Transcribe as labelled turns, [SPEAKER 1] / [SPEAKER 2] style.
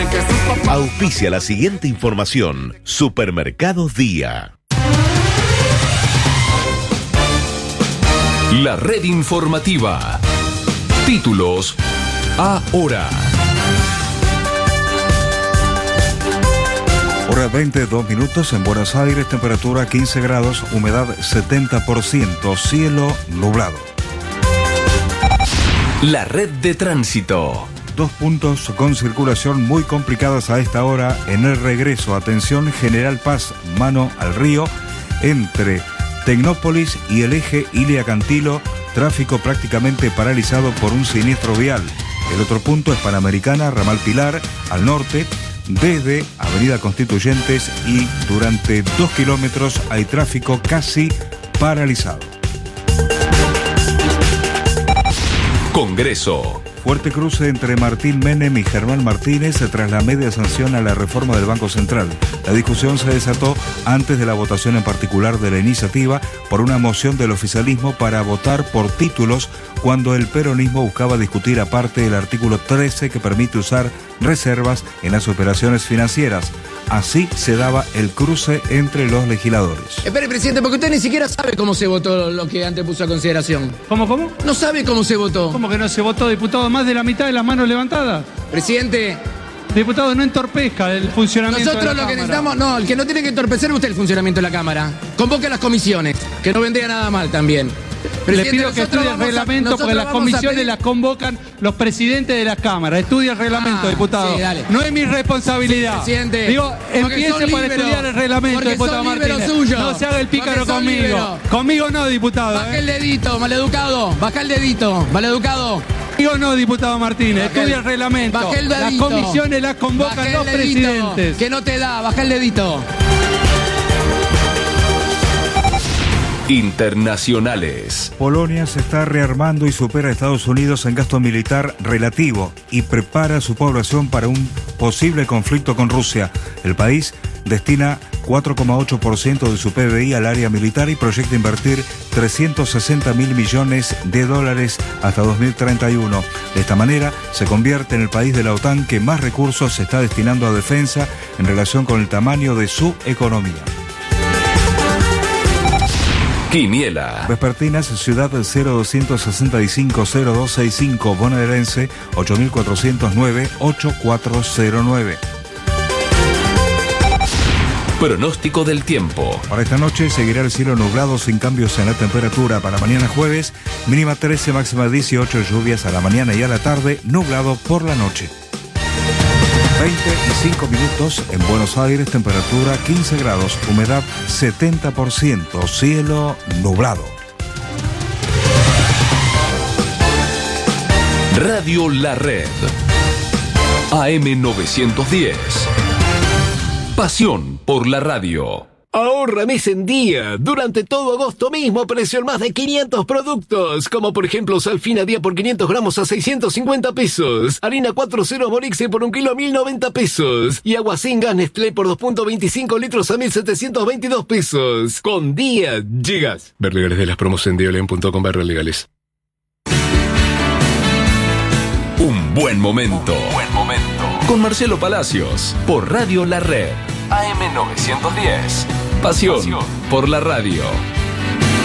[SPEAKER 1] Auspicia la siguiente información. Supermercados Día.
[SPEAKER 2] La red informativa. Títulos ahora.
[SPEAKER 3] Hora 22 minutos en Buenos Aires, temperatura 15 grados, humedad 70%, cielo nublado.
[SPEAKER 2] La red de tránsito.
[SPEAKER 3] 2 puntos con circulación muy complicadas a esta hora en el regreso. Atención, General Paz, mano al río, entre Tecnópolis y el eje Ilia-Cantilo, tráfico prácticamente paralizado por un siniestro vial. El otro punto es Panamericana, Ramal Pilar, al norte, desde Avenida Constituyentes, y durante 2 kilómetros hay tráfico casi paralizado.
[SPEAKER 2] Congreso.
[SPEAKER 3] Fuerte cruce entre Martín Menem y Germán Martínez tras la media sanción a la reforma del Banco Central. La discusión se desató antes de la votación en particular de la iniciativa por una moción del oficialismo para votar por títulos, cuando el peronismo buscaba discutir aparte el artículo 13 que permite usar reservas en las operaciones financieras. Así se daba el cruce entre los legisladores.
[SPEAKER 4] Espere, presidente, porque usted ni siquiera sabe cómo se votó lo que antes puso a consideración.
[SPEAKER 5] ¿Cómo?
[SPEAKER 4] No sabe cómo se votó.
[SPEAKER 5] ¿Cómo que no se votó, diputado? Más de la mitad de las manos levantadas.
[SPEAKER 4] Presidente,
[SPEAKER 5] Diputado, no entorpezca el funcionamiento
[SPEAKER 4] nosotros
[SPEAKER 5] de la
[SPEAKER 4] lo que
[SPEAKER 5] Cámara.
[SPEAKER 4] necesitamos... No, el que no tiene que entorpecer es usted el funcionamiento de la Cámara. Convoque a las comisiones, que no vendría nada mal también.
[SPEAKER 5] Le pido que estudie el reglamento, porque las comisiones las convocan los presidentes de las cámaras. Estudie el reglamento, diputado.
[SPEAKER 4] Sí, dale.
[SPEAKER 5] No es mi responsabilidad.
[SPEAKER 4] Sí, presidente.
[SPEAKER 5] Digo, empiece por estudiar el reglamento, diputado Martínez.
[SPEAKER 4] Suyo.
[SPEAKER 5] No se haga el pícaro
[SPEAKER 4] Porque
[SPEAKER 5] conmigo.
[SPEAKER 4] líbero.
[SPEAKER 5] Conmigo no, diputado.
[SPEAKER 4] Baja el dedito, maleducado. Baja el dedito, maleducado.
[SPEAKER 5] Conmigo no, diputado Martínez. Estudie el reglamento.
[SPEAKER 4] Baja el dedito.
[SPEAKER 5] Las comisiones las
[SPEAKER 4] Baja
[SPEAKER 5] convocan
[SPEAKER 4] el
[SPEAKER 5] los
[SPEAKER 4] dedito,
[SPEAKER 5] presidentes.
[SPEAKER 4] que no te da, baja el dedito.
[SPEAKER 2] Internacionales.
[SPEAKER 3] Polonia se está rearmando y supera a Estados Unidos en gasto militar relativo y prepara a su población para un posible conflicto con Rusia. El país destina 4,8% de su PBI al área militar y proyecta invertir 360.000 millones de dólares hasta 2031. De esta manera se convierte en el país de la OTAN que más recursos se está destinando a defensa en relación con el tamaño de su economía.
[SPEAKER 2] Quiniela.
[SPEAKER 3] Vespertinas, Ciudad 0265-0265, bonaerense 8409-8409.
[SPEAKER 2] Pronóstico del tiempo.
[SPEAKER 3] Para esta noche seguirá el cielo nublado sin cambios en la temperatura. Para mañana jueves, mínima 13, máxima 18, lluvias a la mañana y a la tarde, nublado por la noche. 25 minutos en Buenos Aires, temperatura 15 grados, humedad 70%, cielo nublado.
[SPEAKER 2] Radio La Red. AM 910. Pasión por la radio.
[SPEAKER 6] Ahorra mes en día. Durante todo agosto mismo precio en más de 500 productos. Como por ejemplo Salfina día por 500 gramos a 650 pesos. Harina 4.0 Borixe por 1 kilo a 1.090 pesos. Y agua sin gas Nestlé por 2.25 litros a 1.722 pesos. Con día llegas. Ver legales de las promos en diolen.com/legales.
[SPEAKER 2] Un buen momento. Con Marcelo Palacios. Por Radio La Red. AM 910. Pasión por la radio.